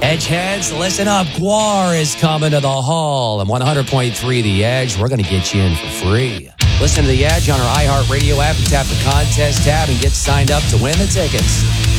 Edgeheads, listen up. Guar is coming to the Hall. And 100.3 The Edge, we're going to get you in for free. Listen to The Edge on our iHeartRadio app and tap the contest tab and get signed up to win the tickets.